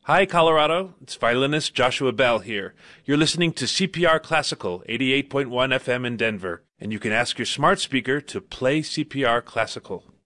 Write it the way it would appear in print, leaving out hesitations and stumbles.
Hi, Colorado. It's violinist Joshua Bell here. You're listening to CPR Classical, 88.1 FM in Denver, and you can ask your smart speaker to play CPR Classical.